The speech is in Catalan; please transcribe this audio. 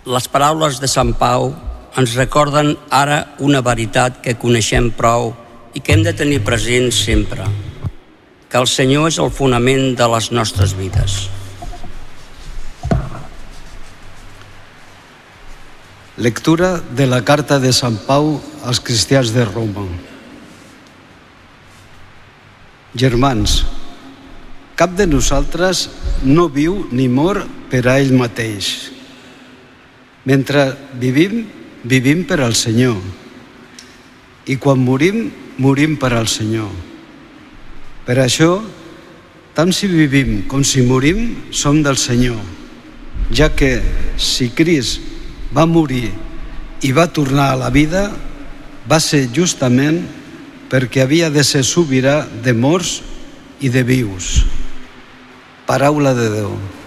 Les paraules de Sant Pau ens recorden ara una veritat que coneixem prou i que hem de tenir present sempre, que el Senyor és el fonament de les nostres vides. Lectura de la carta de Sant Pau als cristians de Roma. Germans, cap de nosaltres no viu ni mor per a ell mateix. Mentre vivim, vivim per al Senyor. I quan morim, morim per al Senyor. Per això, tant si vivim com si morim, som del Senyor, ja que si Crist va morir i va tornar a la vida, va ser justament perquè havia de ser sobirà de morts i de vius. Paraula de Déu.